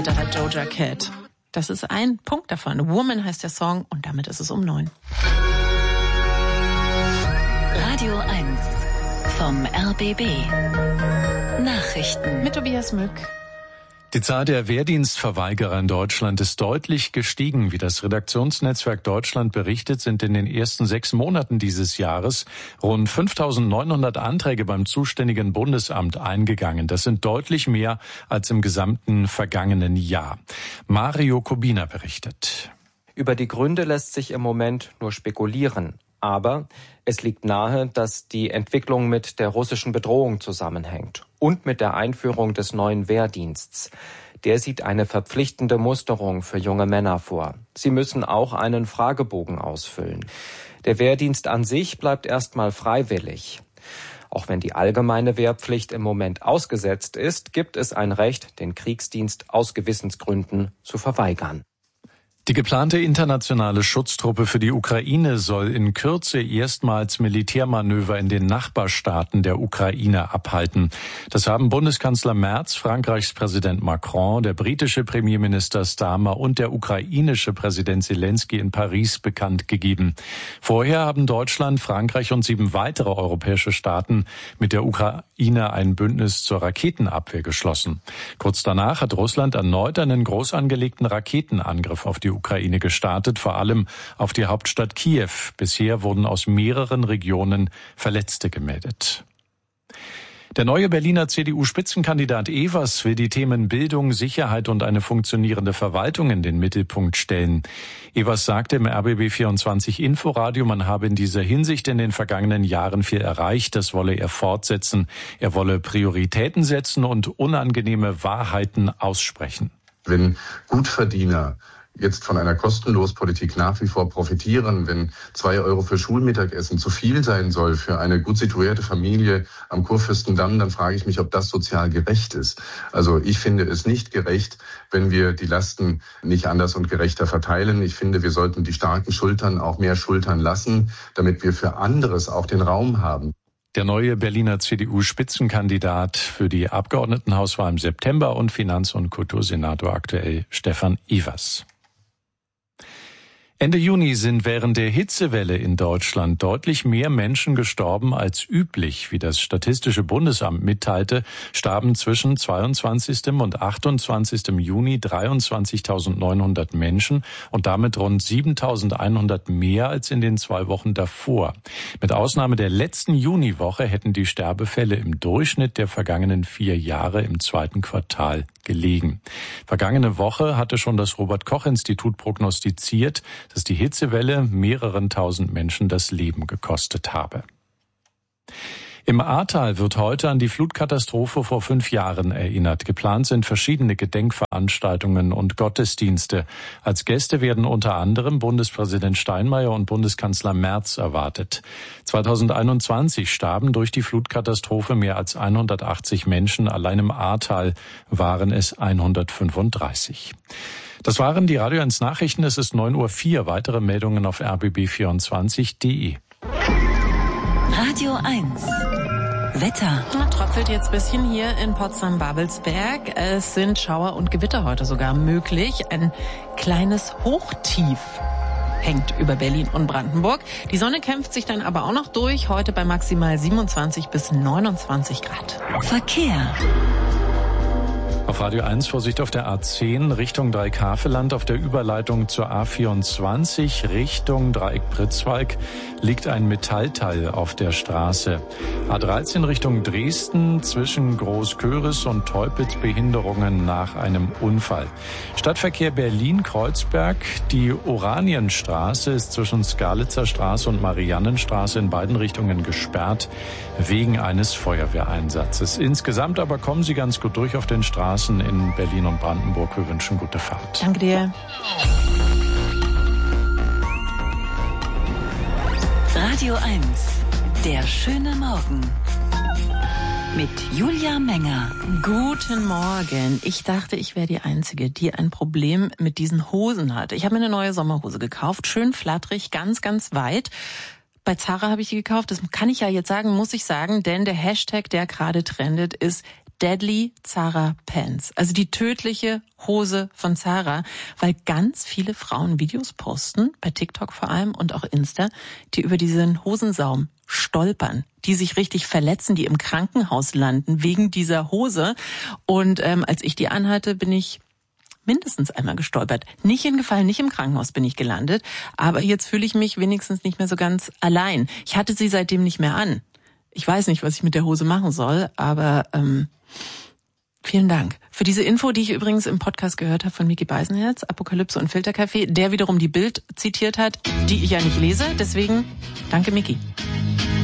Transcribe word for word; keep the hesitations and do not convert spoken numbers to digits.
Alter hat Doja Cat. Das ist ein Punkt davon. Woman heißt der Song und damit ist es um neun. Radio eins vom R B B. Nachrichten Mit Tobias Mück. Die Zahl der Wehrdienstverweigerer in Deutschland ist deutlich gestiegen. Wie das Redaktionsnetzwerk Deutschland berichtet, sind in den ersten sechs Monaten dieses Jahres rund fünftausendneunhundert Anträge beim zuständigen Bundesamt eingegangen. Das sind deutlich mehr als im gesamten vergangenen Jahr. Mario Kubina berichtet. Über die Gründe lässt sich im Moment nur spekulieren. Aber es liegt nahe, dass die Entwicklung mit der russischen Bedrohung zusammenhängt und mit der Einführung des neuen Wehrdienstes. Der sieht eine verpflichtende Musterung für junge Männer vor. Sie müssen auch einen Fragebogen ausfüllen. Der Wehrdienst an sich bleibt erstmal freiwillig. Auch wenn die allgemeine Wehrpflicht im Moment ausgesetzt ist, gibt es ein Recht, den Kriegsdienst aus Gewissensgründen zu verweigern. Die geplante internationale Schutztruppe für die Ukraine soll in Kürze erstmals Militärmanöver in den Nachbarstaaten der Ukraine abhalten. Das haben Bundeskanzler Merz, Frankreichs Präsident Macron, der britische Premierminister Starmer und der ukrainische Präsident Zelensky in Paris bekannt gegeben. Vorher haben Deutschland, Frankreich und sieben weitere europäische Staaten mit der Ukraine ein Bündnis zur Raketenabwehr geschlossen. Kurz danach hat Russland erneut einen groß angelegten Raketenangriff auf die Ukraine gestartet, vor allem auf die Hauptstadt Kiew. Bisher wurden aus mehreren Regionen Verletzte gemeldet. Der neue Berliner C D U-Spitzenkandidat Evers will die Themen Bildung, Sicherheit und eine funktionierende Verwaltung in den Mittelpunkt stellen. Evers sagte im R B B vierundzwanzig Inforadio, man habe in dieser Hinsicht in den vergangenen Jahren viel erreicht. Das wolle er fortsetzen. Er wolle Prioritäten setzen und unangenehme Wahrheiten aussprechen. Wenn Gutverdiener jetzt von einer Kostenlospolitik nach wie vor profitieren, wenn zwei Euro für Schulmittagessen zu viel sein soll für eine gut situierte Familie am Kurfürstendamm, dann frage ich mich, ob das sozial gerecht ist. Also ich finde es nicht gerecht, wenn wir die Lasten nicht anders und gerechter verteilen. Ich finde, wir sollten die starken Schultern auch mehr schultern lassen, damit wir für anderes auch den Raum haben. Der neue Berliner C D U-Spitzenkandidat für die Abgeordnetenhauswahl im September und Finanz- und Kultursenator aktuell Stefan Evers. Ende Juni sind während der Hitzewelle in Deutschland deutlich mehr Menschen gestorben als üblich. Wie das Statistische Bundesamt mitteilte, starben zwischen zweiundzwanzigsten und achtundzwanzigsten Juni dreiundzwanzigtausendneunhundert Menschen und damit rund siebentausendeinhundert mehr als in den zwei Wochen davor. Mit Ausnahme der letzten Juniwoche hätten die Sterbefälle im Durchschnitt der vergangenen vier Jahre im zweiten Quartal gelegen. Vergangene Woche hatte schon das Robert-Koch-Institut prognostiziert, dass die Hitzewelle mehreren tausend Menschen das Leben gekostet habe. Im Ahrtal wird heute an die Flutkatastrophe vor fünf Jahren erinnert. Geplant sind verschiedene Gedenkveranstaltungen und Gottesdienste. Als Gäste werden unter anderem Bundespräsident Steinmeier und Bundeskanzler Merz erwartet. zweitausendeinundzwanzig starben durch die Flutkatastrophe mehr als hundertachtzig Menschen. Allein im Ahrtal waren es hundertfünfunddreißig. Das waren die Radio eins Nachrichten. Es ist neun Uhr vier. Weitere Meldungen auf r b b vierundzwanzig punkt d e. Radio eins. Wetter. Na, tröpfelt jetzt ein bisschen hier in Potsdam-Babelsberg. Es sind Schauer und Gewitter heute sogar möglich. Ein kleines Hochtief hängt über Berlin und Brandenburg. Die Sonne kämpft sich dann aber auch noch durch. Heute bei maximal siebenundzwanzig bis neunundzwanzig Grad. Verkehr. Auf Radio eins Vorsicht auf der A zehn Richtung Dreieck-Havelland. Auf der Überleitung zur A vierundzwanzig Richtung Dreieck-Pritzwalk liegt ein Metallteil auf der Straße. A dreizehn Richtung Dresden zwischen Großköris und Teupitz Behinderungen nach einem Unfall. Stadtverkehr Berlin-Kreuzberg. Die Oranienstraße ist zwischen Skalitzer Straße und Mariannenstraße in beiden Richtungen gesperrt wegen eines Feuerwehreinsatzes. Insgesamt aber kommen Sie ganz gut durch auf den Straßen in Berlin und Brandenburg. Wir wünschen gute Fahrt. Danke dir. Radio eins. Der schöne Morgen. Mit Julia Menger. Guten Morgen. Ich dachte, ich wäre die Einzige, die ein Problem mit diesen Hosen hat. Ich habe mir eine neue Sommerhose gekauft. Schön flatterig, ganz, ganz weit. Bei Zara habe ich die gekauft. Das kann ich ja jetzt sagen, muss ich sagen, denn der Hashtag, der gerade trendet, ist Deadly Zara Pants, also die tödliche Hose von Zara, weil ganz viele Frauen Videos posten, bei TikTok vor allem und auch Insta, die über diesen Hosensaum stolpern, die sich richtig verletzen, die im Krankenhaus landen wegen dieser Hose. Und ähm, als ich die anhatte, bin ich mindestens einmal gestolpert. Nicht hingefallen, nicht im Krankenhaus bin ich gelandet, aber jetzt fühle ich mich wenigstens nicht mehr so ganz allein. Ich hatte sie seitdem nicht mehr an. Ich weiß nicht, was ich mit der Hose machen soll, aber ähm, vielen Dank für diese Info, die ich übrigens im Podcast gehört habe von Micky Beisenherz, Apokalypse und Filterkaffee, der wiederum die Bild zitiert hat, die ich ja nicht lese. Deswegen danke, Micky.